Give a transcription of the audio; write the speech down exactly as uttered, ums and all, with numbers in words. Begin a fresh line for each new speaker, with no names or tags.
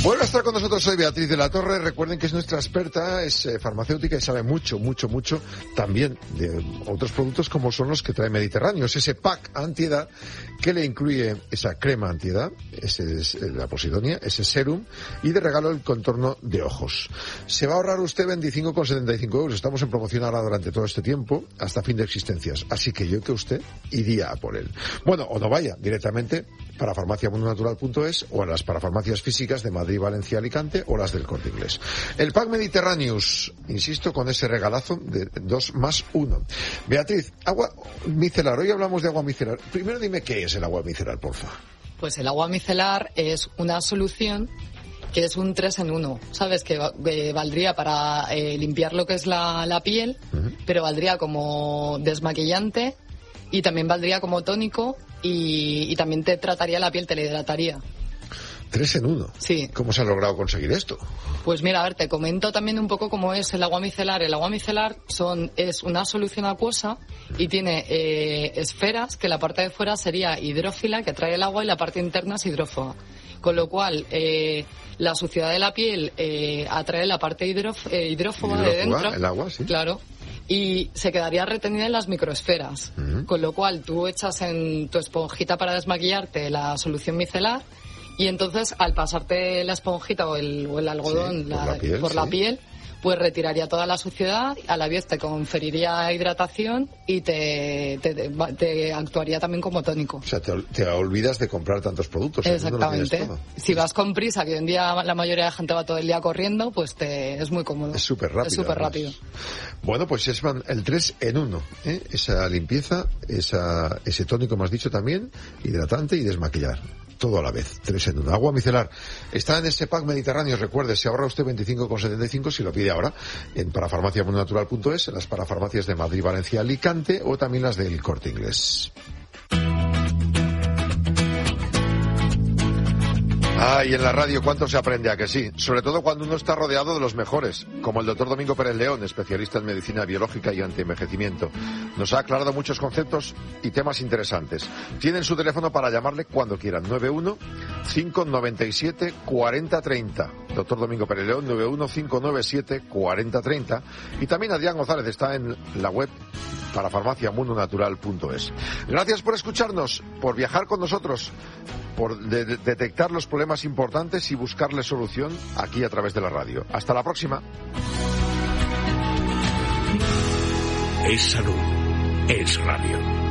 Vuelve a estar con nosotros hoy Beatriz de la Torre. Recuerden que es nuestra experta, es eh, farmacéutica y sabe mucho, mucho, mucho también de otros productos como son los que trae Mediterráneo. Es ese pack antiedad que le incluye esa crema antiedad, ese es la posidonia, ese serum y de regalo el contorno de ojos. Se va a ahorrar usted veinticinco con setenta y cinco euros. Estamos en promoción ahora durante todo este tiempo hasta fin de existencias. Así que yo que usted iría a por él. Bueno, o no vaya directamente para farmacia mundo natural punto es o a las parafarmacias físicas de Madrid, Valencia, Alicante o las del Corte Inglés. El pack Mediterraneous, insisto, con ese regalazo de dos más uno. Beatriz, agua micelar. Hoy hablamos de agua micelar. Primero dime qué es el agua micelar, porfa.
Pues el agua micelar es una solución que es un tres en uno, ¿sabes? Que eh, valdría para eh, limpiar lo que es la, la piel, uh-huh. pero valdría como desmaquillante y también valdría como tónico y, y también te trataría la piel, te la hidrataría.
Tres en uno.
Sí.
¿Cómo se ha logrado conseguir esto?
Pues mira, a ver, te comento también un poco cómo es el agua micelar. El agua micelar son, es una solución acuosa y tiene eh, esferas, que la parte de fuera sería hidrófila, que atrae el agua, y la parte interna es hidrófoba. Con lo cual, eh, la suciedad de la piel eh, atrae la parte hidrof- eh, hidrófoba, hidrófoba de dentro.
El agua, sí.
Claro. Y se quedaría retenida en las microesferas. Uh-huh. Con lo cual, tú echas en tu esponjita para desmaquillarte la solución micelar. Y entonces, al pasarte la esponjita o el, o el algodón
sí,
la,
por, la piel,
por
sí.
la piel, pues retiraría toda la suciedad, a la vez te conferiría hidratación y te, te, te actuaría también como tónico.
O sea, te, te olvidas de comprar tantos productos.
Exactamente.
No
si vas con prisa, que hoy en día la mayoría de la gente va todo el día corriendo, pues te, es muy cómodo.
Es súper rápido.
Es súper rápido.
Bueno, pues es el tres en uno, ¿eh? Esa limpieza, esa, ese tónico, me has dicho también, hidratante y desmaquillar. Todo a la vez, tres en uno. Agua micelar. Está en ese pack Mediterráneo, recuerde, se ahorra usted veinticinco con setenta y cinco si lo pide ahora en parafarmacia mundo natural punto es, en las parafarmacias de Madrid, Valencia, Alicante o también las del Corte Inglés. Ah, y en la radio cuánto se aprende, a que sí, sobre todo cuando uno está rodeado de los mejores, como el doctor Domingo Pérez León, especialista en medicina biológica y antienvejecimiento. Nos ha aclarado muchos conceptos y temas interesantes. Tienen su teléfono para llamarle cuando quieran, nueve uno cinco nueve siete cuatro cero tres cero. Doctor Domingo Pérez León, nueve uno cinco nueve siete cuatro cero tres cero. Y también Adrián González está en la web para farmacia mundo natural punto es. Gracias por escucharnos, por viajar con nosotros, por de- de- detectar los problemas importantes y buscarle solución aquí a través de la radio. Hasta la próxima.
Es salud. Es radio.